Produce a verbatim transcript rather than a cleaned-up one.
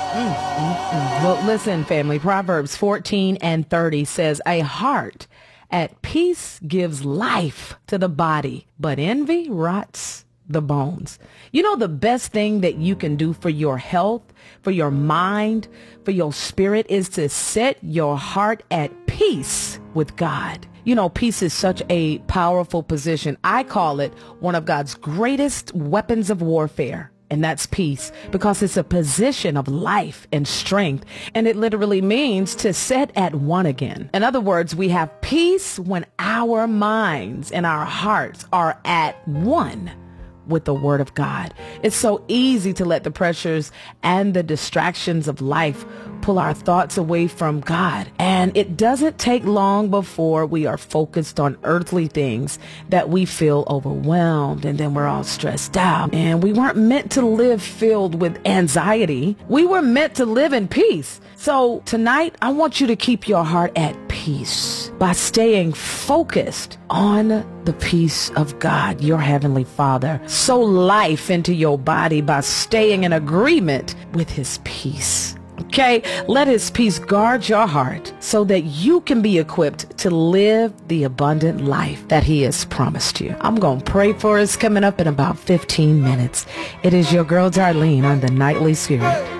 Mm, mm, mm. Well, listen, family, Proverbs fourteen and thirty says, a heart at peace gives life to the body, but envy rots the bones. You know, the best thing that you can do for your health, for your mind, for your spirit is to set your heart at peace with God. You know, peace is such a powerful position. I call it one of God's greatest weapons of warfare. And that's peace, because it's a position of life and strength. And it literally means to set at one again. In other words, we have peace when our minds and our hearts are at one with the Word of God. It's so easy to let the pressures and the distractions of life pull our thoughts away from God. And it doesn't take long before we are focused on earthly things that we feel overwhelmed, and then we're all stressed out. And we weren't meant to live filled with anxiety. We were meant to live in peace. So tonight, I want you to keep your heart at peace by staying focused on the peace of God, your Heavenly Father. Sow life into your body by staying in agreement with His peace. Okay, let His peace guard your heart so that you can be equipped to live the abundant life that He has promised you. I'm going to pray for us coming up in about fifteen minutes. It is your girl Darlene on the Nightly Spirit.